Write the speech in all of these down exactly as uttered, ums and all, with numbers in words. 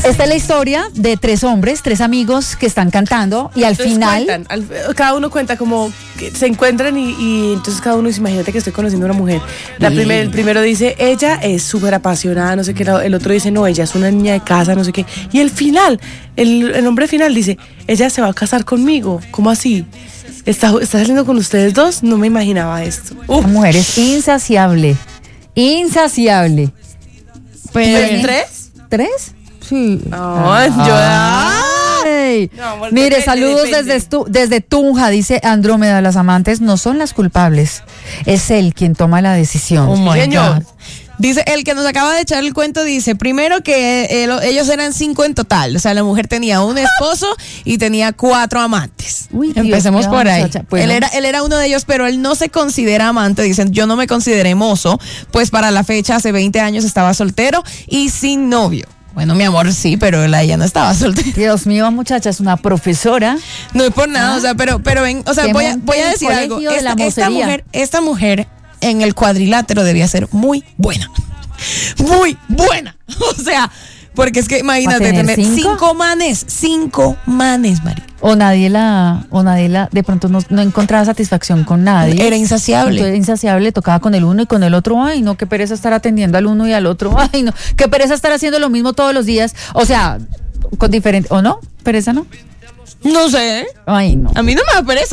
Esta es la historia de tres hombres, tres amigos que están cantando y al entonces final... Cuentan, al, cada uno cuenta como que se encuentran y, y entonces cada uno dice, imagínate que estoy conociendo a una mujer. La primer, el primero dice, ella es súper apasionada, no sé qué. El otro dice, no, ella es una niña de casa, no sé qué. Y el final, el, el hombre final dice, ella se va a casar conmigo. ¿Cómo así? ¿Está, ¿Está saliendo con ustedes dos? No me imaginaba esto. Uf. La mujer es insaciable. Insaciable. Pero, ¿Tres? ¿Tres? Sí. No, ah, yo... Ay. No, amor, mire, depende, saludos depende. Desde, Estu, desde Tunja, dice Andrómeda, las amantes no son las culpables, es él quien toma la decisión. Oh my God. Dice, el que nos acaba de echar el cuento dice, primero que eh, ellos eran cinco en total, o sea, la mujer tenía un esposo y tenía cuatro amantes. Uy, empecemos Dios, por ahí. Bueno. Él era, él era uno de ellos, pero él no se considera amante, dicen, yo no me consideré mozo, pues para la fecha hace veinte años estaba soltero y sin novio. Bueno, mi amor, sí, pero ella no estaba soltera. Dios mío, muchacha, es una profesora. No es por nada, ¿Ah? o sea, pero, pero ven, o sea, voy a, voy a decir algo. Esta, esta mujer, esta mujer en el cuadrilátero debía ser muy buena. Muy buena. O sea, porque es que imagínate tener, tener cinco? cinco manes, cinco manes, Mari. O nadie la, o nadie la, de pronto no, no encontraba satisfacción con nadie. Era insaciable. Era insaciable, tocaba con el uno y con el otro. Ay, no, qué pereza estar atendiendo al uno y al otro. Ay, no, qué pereza estar haciendo lo mismo todos los días. O sea, con diferente, ¿o no? ¿Pereza no? No sé. Ay, no. A mí no me da pereza.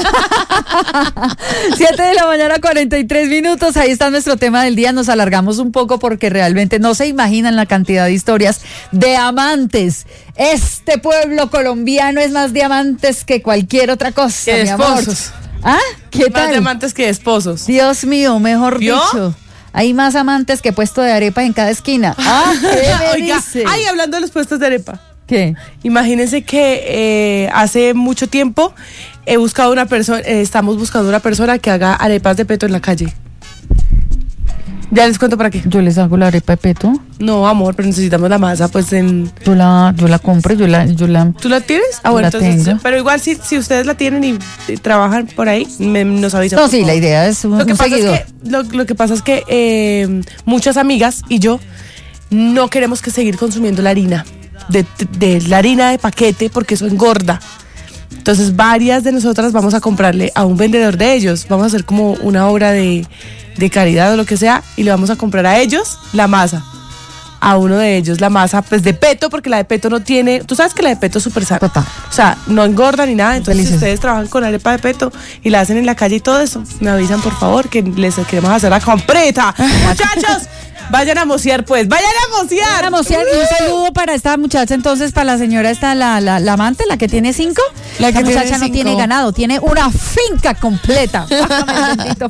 Siete de la mañana, cuarenta y tres minutos. Ahí está nuestro tema del día. Nos alargamos un poco porque realmente no se imaginan la cantidad de historias de amantes. Este pueblo colombiano es más de amantes que cualquier otra cosa. Que de esposos. ¿Ah? ¿Qué tal? Más de amantes que de esposos. Dios mío, mejor ¿Vio? dicho. Hay más amantes que puesto de arepas en cada esquina. Ah, ¿qué me Oiga, dice? ay, hablando de los puestos de arepa. ¿Qué? Imagínense que eh, hace mucho tiempo he buscado una persona, eh, estamos buscando una persona que haga arepas de peto en la calle. Ya les cuento para qué. Yo les hago la arepa de peto. No, amor, pero necesitamos la masa, pues en. Yo la, yo la compro, yo la, yo la. ¿Tú la tienes? Ah, bueno, entonces. Tengo. Pero igual si, si ustedes la tienen y, y trabajan por ahí, me, nos avisan. No, sí, favor. La idea es un, lo que un pasa seguidor. Es que, lo, lo que pasa es que eh, muchas amigas y yo no queremos que seguir consumiendo la harina. De, de la harina de paquete porque eso engorda. Entonces varias de nosotras vamos a comprarle a un vendedor de ellos, vamos a hacer como una obra de, de caridad o lo que sea y le vamos a comprar a ellos la masa, a uno de ellos la masa pues de peto, porque la de peto no tiene, tú sabes que la de peto es súper sana, total, o sea, no engorda ni nada. Entonces si ustedes trabajan con arepa de peto y la hacen en la calle y todo eso, me avisan por favor que les queremos hacer la compreta. Muchachos, vayan a mociar, pues. Vayan a mociar. Vayan a mociar. Y un saludo para esta muchacha, entonces, para la señora esta, la, la, la amante, la que tiene cinco. La, que la muchacha tiene no cinco. Tiene ganado, tiene una finca completa. Bendito